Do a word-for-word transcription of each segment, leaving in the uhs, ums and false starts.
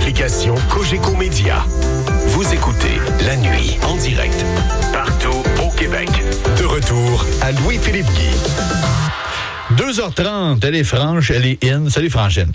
l'application Cogeco Média. Vous écoutez La Nuit en direct, partout au Québec. De retour à Louis-Philippe Guy. deux heures trente, elle est franche, elle est in. Salut, Franchine.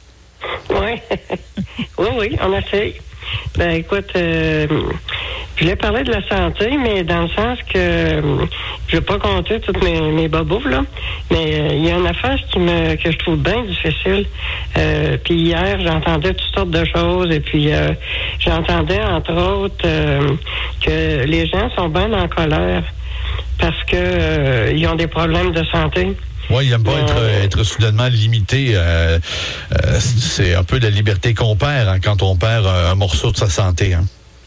Oui, oui, oui, on essaye. Ben, écoute, euh, je voulais parler de la santé, mais dans le sens que euh, je vais pas compter toutes mes, mes bobos, là, mais il euh, y a une affaire qui me, que je trouve bien difficile. Euh, puis hier, j'entendais toutes sortes de choses, et puis euh, j'entendais, entre autres, euh, que les gens sont bien en colère parce que euh, ils ont des problèmes de santé. Oui, il n'aime pas euh, être, être soudainement limité. Euh, euh, c'est un peu la liberté qu'on perd hein, quand on perd un morceau de sa santé. Hein.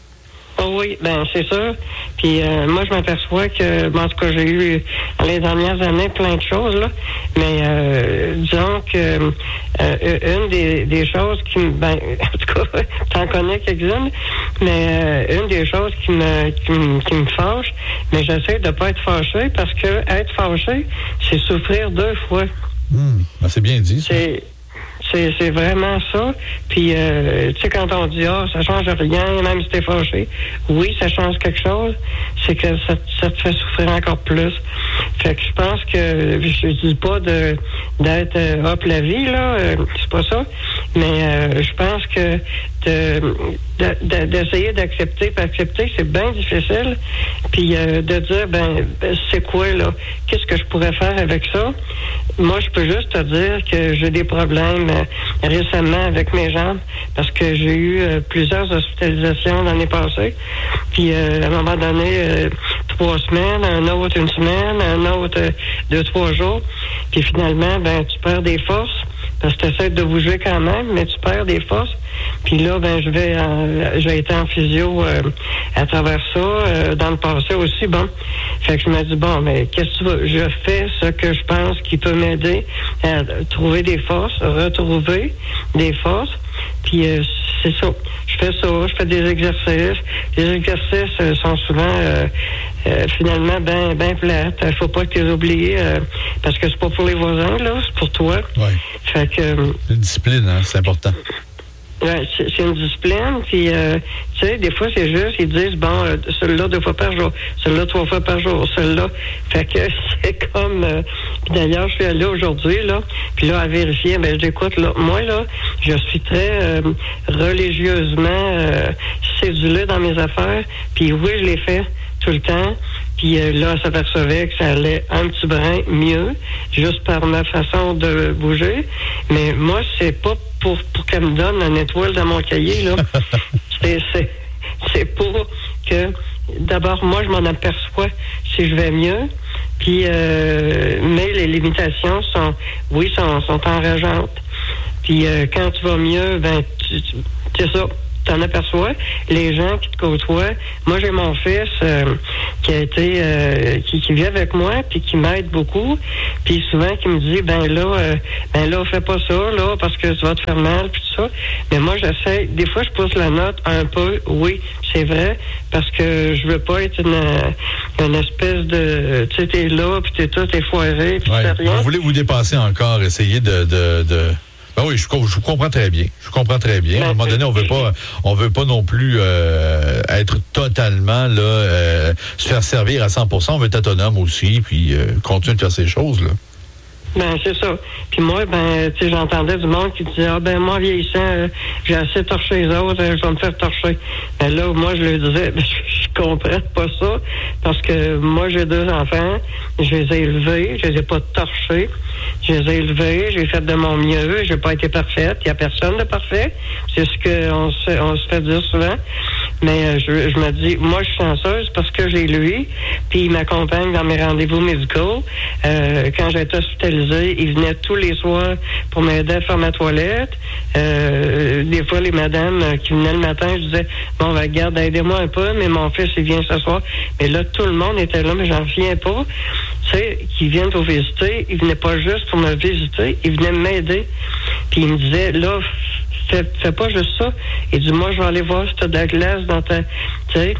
Oh oui, ben c'est sûr. Puis euh, moi, je m'aperçois que, bon, en tout cas, j'ai eu dans les dernières années plein de choses, là. Mais euh, disons que euh, une des, des choses qui me, ben, en tout cas, t'en connais quelques-unes, mais euh, une des choses qui me, qui me, qui me fâche, mais j'essaie de pas être fâché parce que être fâché, c'est souffrir deux fois. Mmh, ben c'est bien dit. Ça. C'est C'est, c'est vraiment ça. Puis, euh, tu sais, quand on dit, ah, oh, ça change rien, même si t'es fâché. Oui, ça change quelque chose. C'est que ça, ça te fait souffrir encore plus. Fait que je pense que, je dis pas de, d'être euh, hop la vie, là. Euh, c'est pas ça. Mais euh, je pense que de, de, de, d'essayer d'accepter, puis accepter, c'est bien difficile. Puis euh, de dire, ben, c'est quoi, là? Qu'est-ce que je pourrais faire avec ça? Moi, je peux juste te dire que j'ai des problèmes euh, récemment avec mes jambes parce que j'ai eu euh, plusieurs hospitalisations l'année passée. Puis, euh, à un moment donné, euh, trois semaines, un autre une semaine, un autre euh, deux, trois jours. Puis finalement, ben, tu perds des forces parce que tu essaies de bouger quand même, mais tu perds des forces. Puis là, ben, je vais en, j'ai été en physio euh, à travers ça, euh, dans le passé aussi, bon. Fait que je me dis, bon, mais qu'est-ce que tu veux? Je fais ce que je pense qui peut m'aider à trouver des forces, retrouver des forces. Puis euh, c'est ça. Je fais ça, je fais des exercices. Les exercices euh, sont souvent euh, euh, finalement bien ben plates. Il faut pas que tu les oublies euh, parce que c'est pas pour les voisins, là, c'est pour toi. Ouais. Fait que euh, c'est une discipline, hein, c'est important. Ouais, c'est, c'est une discipline, puis euh, tu sais, des fois c'est juste, ils disent bon, euh, celui-là deux fois par jour, celui-là trois fois par jour, celui-là, fait que c'est comme, euh, puis d'ailleurs je suis allée aujourd'hui là, puis là à vérifier, ben je dis écoute là, moi là, je suis très euh, religieusement euh, cédulée dans mes affaires, puis oui je l'ai fait tout le temps. Puis euh, là, elle s'apercevait que ça allait un petit brin mieux, juste par ma façon de bouger. Mais moi, c'est pas pour, pour qu'elle me donne une étoile dans mon cahier, là. c'est, c'est, c'est pour que, d'abord, moi, je m'en aperçois si je vais mieux. Puis, euh, mais les limitations sont, oui, sont, sont enrageantes. Puis, euh, quand tu vas mieux, ben, tu, tu, c'est ça. T'en aperçois, les gens qui te côtoient. Moi, j'ai mon fils euh, qui a été, euh, qui, qui vit avec moi, puis qui m'aide beaucoup. Puis souvent, qui me dit, ben là, euh, ben là, fais pas ça, là, parce que ça va te faire mal, puis tout ça. Mais moi, j'essaie. Des fois, je pousse la note un peu. Oui, c'est vrai, parce que je veux pas être une, une espèce de, tu sais, t'es là, puis t'es tout, t'es foiré, puis ouais. tu fais rien. Vous voulez vous dépasser encore, essayer de, de, de... Ben oui, je, je comprends très bien. Je comprends très bien. À un moment donné, on veut pas, on veut pas non plus euh, être totalement là, euh, se faire servir à cent pour cent. On veut être autonome aussi, puis euh, continuer de faire ces choses là. Ben, c'est ça. Puis moi, ben, tu sais, j'entendais du monde qui disait, ah, ben, moi, vieillissant, euh, j'ai assez torché les autres, euh, je vais me faire torcher. Ben, là, moi, je leur disais, ben, je, je comprends pas ça, parce que moi, j'ai deux enfants, je les ai élevés, je les ai pas torchés, je les ai élevés, j'ai fait de mon mieux, j'ai pas été parfaite, il y a personne de parfait, c'est ce qu'on se, on se fait dire souvent. Mais euh, je, je me dis, moi, je suis chanceuse parce que j'ai lui, puis il m'accompagne dans mes rendez-vous médicaux. Euh, quand j'ai été hospitalisée, il venait tous les soirs pour m'aider à faire ma toilette. Euh, des fois, les madames qui venaient le matin, je disais, bon, ben, regarde, aidez-moi un peu, mais mon fils, il vient ce soir. Mais là, tout le monde était là, mais j'en reviens pas. Tu sais, qu'ils viennent pour visiter, ils venaient pas juste pour me visiter, ils venaient m'aider. Puis il me disait, là, Fais, fais pas juste ça. Il dit, moi, je vais aller voir si t'as de la glace dans ta... Tu sais,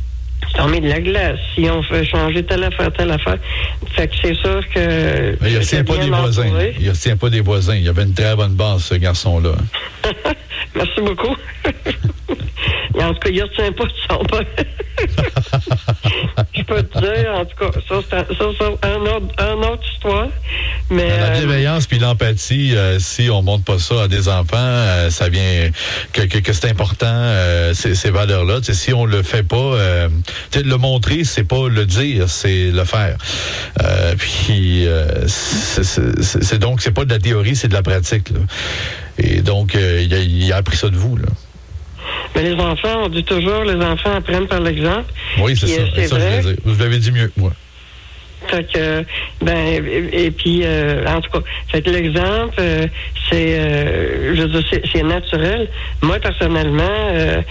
si t'as mis de la glace, si on fait changer telle affaire, telle affaire. Fait que c'est sûr que... Mais il ne tient pas des voisins. Il ne tient pas des voisins. Il avait une très bonne base, ce garçon-là. Merci beaucoup. En tout cas, il ne retient pas de son père. Je peux te dire, en tout cas, ça, c'est, un, ça, c'est un autre, une autre histoire. Mais, la euh, bienveillance puis l'empathie, euh, si on montre pas ça à des enfants, euh, ça vient que, que, que c'est important, euh, ces, ces valeurs-là. T'sais, si on le fait pas, euh, le montrer, c'est pas le dire, c'est le faire. Euh, puis euh, c'est, c'est, c'est, c'est donc c'est pas de la théorie, c'est de la pratique. Là. Et donc, euh, il, a, il a appris ça de vous, là. Mais les enfants, on dit toujours, les enfants apprennent par l'exemple. Oui, c'est puis, ça. C'est ça vrai. Je vous l'avez dit mieux que moi. Fait que, ben, et, et puis, euh, en tout cas, fait que l'exemple, euh, c'est, euh, je veux dire, c'est, c'est naturel. Moi, personnellement, euh,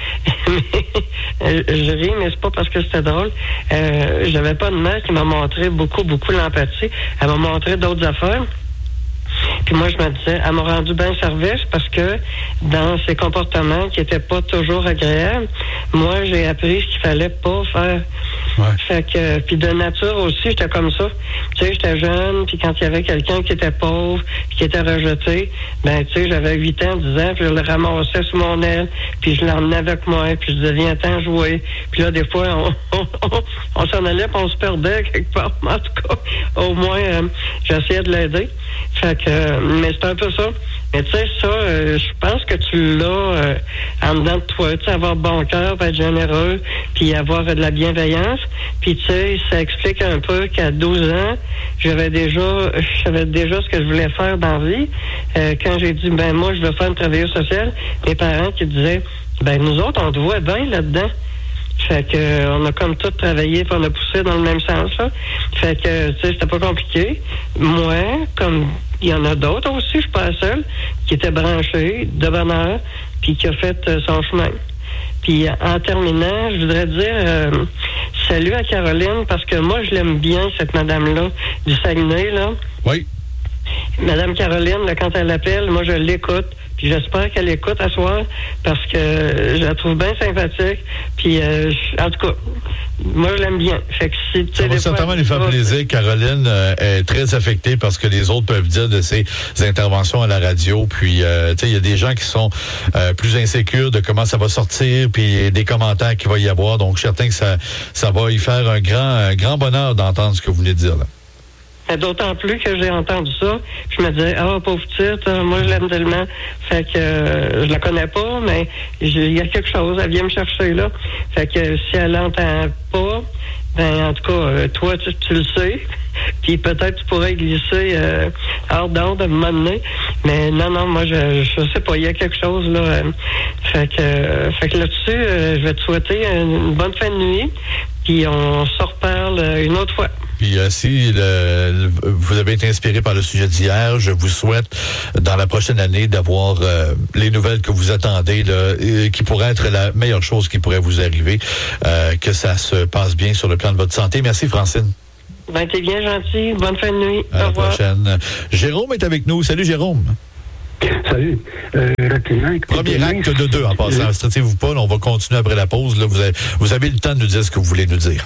je ris, mais c'est pas parce que c'était drôle. Euh, j'avais pas de mère qui m'a montré beaucoup, beaucoup l'empathie. Elle m'a montré d'autres affaires. Puis moi, je me disais, elle m'a rendu bien service parce que dans ses comportements qui étaient pas toujours agréables, moi, j'ai appris ce qu'il fallait pas faire. Ouais. Fait que, puis de nature aussi, j'étais comme ça. Tu sais, j'étais jeune, puis quand il y avait quelqu'un qui était pauvre, puis qui était rejeté, ben, tu sais, j'avais huit ans, dix ans, puis je le ramassais sous mon aile, puis je l'emmenais avec moi, puis je disais, viens-t'en jouer. Puis là, des fois, on, on, on, on s'en allait, puis on se perdait quelque part. En tout cas, au moins, euh, j'essayais de l'aider. Fait que, euh, mais c'est un peu ça. Mais tu sais, ça, euh, je pense que tu l'as euh, en dedans de toi. Tu sais, avoir bon cœur, être généreux, puis avoir de la bienveillance. Puis tu sais, ça explique un peu qu'à douze ans, j'avais déjà, je savais déjà ce que je voulais faire dans la vie. Euh, quand j'ai dit, ben moi, je veux faire une travailleuse sociale, mes parents qui disaient, ben nous autres, on te voit bien là-dedans. Fait que euh, on a comme tout travaillé, puis on a poussé dans le même sens, là. Fait que, tu sais, c'était pas compliqué. Moi, comme il y en a d'autres aussi, je suis pas la seule, qui était branchée de bonheur, puis qui a fait euh, son chemin. Puis en terminant, je voudrais dire euh, salut à Caroline, parce que moi, je l'aime bien, cette madame-là, du Saguenay, là. Oui. Madame Caroline, là, quand elle appelle, moi, je l'écoute. Puis j'espère qu'elle écoute à soir parce que je la trouve bien sympathique. Puis, euh, je, en tout cas, moi, je l'aime bien. Fait que si, ça va certainement lui faire plaisir. Caroline euh, est très affectée par ce que les autres peuvent dire de ses interventions à la radio. Puis, euh, tu sais, il y a des gens qui sont euh, plus insécures de comment ça va sortir, puis des commentaires qu'il va y avoir. Donc, je suis certain que ça, ça va y faire un grand, un grand bonheur d'entendre ce que vous venez de dire là. D'autant plus que j'ai entendu ça, je me disais, ah, pauvre petite, moi je l'aime tellement. Fait que euh, je la connais pas, mais il y a quelque chose, elle vient me chercher là. Fait que si elle l'entend pas, ben en tout cas, euh, toi, tu, tu le sais. Puis peut-être tu pourrais glisser euh, hors d'onde à un moment donné. Mais non, non, moi je je sais pas, il y a quelque chose là. Euh, fait que euh, fait que là-dessus, euh, je vais te souhaiter une bonne fin de nuit. Puis on se reparle une autre fois. Puis euh, si le, vous avez été inspiré par le sujet d'hier, je vous souhaite dans la prochaine année d'avoir euh, les nouvelles que vous attendez, là, et qui pourraient être la meilleure chose qui pourrait vous arriver, euh, que ça se passe bien sur le plan de votre santé. Merci Francine. Ben t'es bien gentil. Bonne fin de nuit. À Au la revoir. prochaine. Jérôme est avec nous. Salut Jérôme. Salut. Euh, rapidement, Premier acte de deux en passant. Euh, Stressez-vous pas, là, on va continuer après la pause. Là, vous, avez, vous avez le temps de nous dire ce que vous voulez nous dire.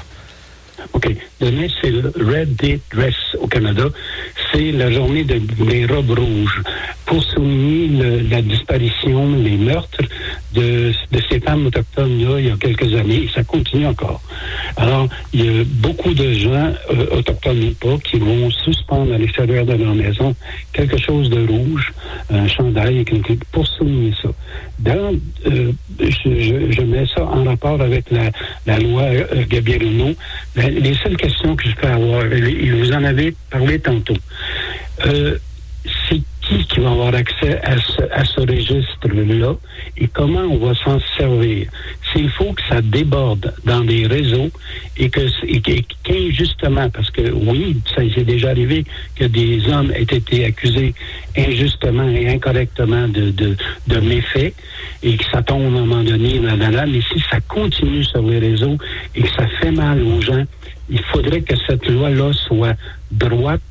OK. Demain, c'est le Red Day Dress au Canada. C'est la journée de, des robes rouges pour souligner le, la disparition, les meurtres de, de ces femmes autochtones-là il y a quelques années. Et ça continue encore. Alors, il y a beaucoup de gens, euh, autochtones ou pas, qui vont suspendre à l'extérieur de leur maison quelque chose de rouge, un chandail, pour souligner ça. Dans, euh, je, je, je mets ça en rapport avec la, la loi euh, Gabriel-Uno. La, les seules questions que je peux avoir, et vous en avez parlé tantôt, euh, c'est qui qui va avoir accès à ce, à ce registre-là et comment on va s'en servir. S'il faut que ça déborde dans des réseaux et que et, et, qu'injustement, parce que oui, ça s'est déjà arrivé que des hommes aient été accusés injustement et incorrectement de, de, de méfaits et que ça tombe à un moment donné, là, là, là, mais si ça continue sur les réseaux et que ça fait mal aux gens, il faudrait que cette loi-là soit droite,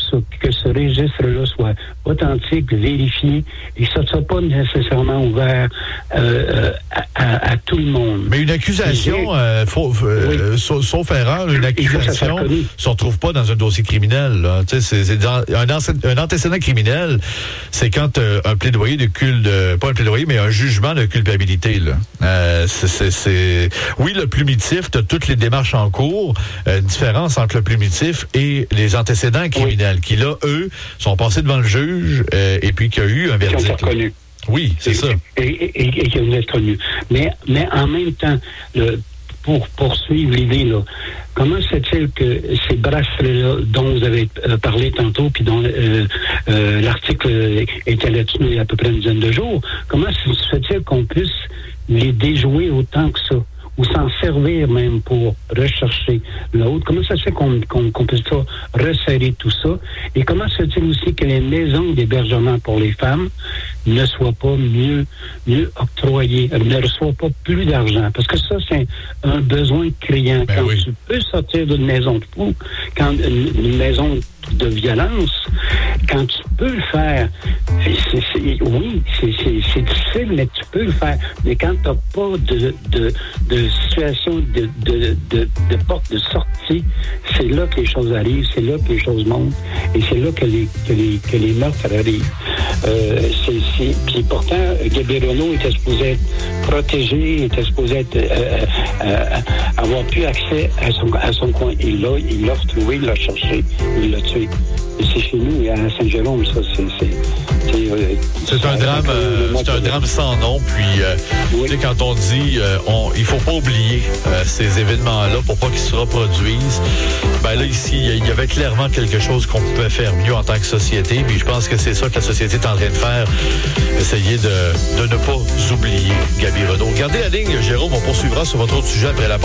ça, que ce registre-là soit authentique, vérifié, et que ça ne soit pas nécessairement ouvert euh, à, à, à tout le monde. Mais une accusation, euh, faut, euh, oui. sauf, sauf erreur, une accusation ne se retrouve pas dans un dossier criminel. Là. C'est, c'est dans, un, un antécédent criminel, c'est quand euh, un plaidoyer de culte, de, pas un plaidoyer, mais un jugement de culpabilité. Là. Euh, c'est, c'est, c'est, oui, le plumitif, tu as toutes les démarches en cours, euh, différence entre le plumitif et les antécédents criminels, oui. qui là, eux, sont passés devant le juge euh, et puis qu'il y a eu un verdict. Qui ont été reconnus. Oui, c'est et, ça. Et, et, et, et qui ont été reconnus. Mais, mais en même temps, le, pour poursuivre l'idée, là, comment se fait-il que ces bracelets-là dont vous avez euh, parlé tantôt, puis dont euh, euh, l'article était là-dessus il y a à peu près une dizaine de jours, comment se fait-il qu'on puisse les déjouer autant que ça? Ou s'en servir même pour rechercher l'autre. Comment ça se fait qu'on, qu'on, qu'on puisse pas resserrer tout ça? Et comment se fait-il aussi que les maisons d'hébergement pour les femmes ne soient pas mieux, mieux octroyées, ne reçoivent pas plus d'argent? Parce que ça, c'est un besoin criant. Ben quand oui. tu peux sortir d'une maison de fou, quand une, une maison de violence, quand tu peux le faire, c'est, c'est, c'est, oui, c'est, c'est, c'est difficile, mais tu peux le faire. Mais quand tu n'as pas de, de, de situation de, de, de, de porte de sortie, c'est là que les choses arrivent, c'est là que les choses montent, et c'est là que les, que les, que les meurtres arrivent. Euh, c'est, c'est, puis pourtant, Gabriel Renault était supposé être protégé, était supposé être, euh, euh, avoir plus accès à son, à son coin. Il l'a, il l'a retrouvé, il l'a cherché, il l'a tué. Et c'est chez nous, à Saint-Jérôme, ça, c'est... C'est, c'est, euh, c'est un drame, euh, c'est un drame sans nom, puis, euh, oui. tu sais, quand on dit, euh, on, il faut pas oublier euh, ces événements-là pour pas qu'ils se reproduisent, ben là, ici, il y avait clairement quelque chose qu'on pouvait faire mieux en tant que société, puis je pense que c'est ça que la société est en train de faire, essayer de, de ne pas oublier Gaby Renault. Gardez la ligne, Jérôme, on poursuivra sur votre autre sujet après la pause.